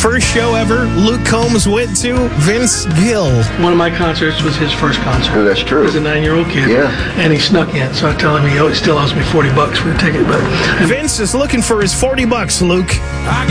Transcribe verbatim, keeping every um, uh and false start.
First show ever Luke Combs went to, Vince Gill. One of my concerts was his first concert. Oh, that's true. He was a nine-year-old kid. Yeah. And he snuck in, so I tell him he still owes me forty bucks for the ticket. But Vince is looking for his forty bucks, Luke.